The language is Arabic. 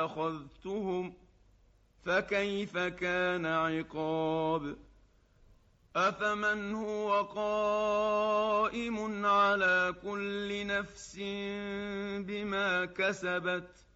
أخذتهم فكيف كان عقاب أفمن هو قائم على كل نفس بما كسبت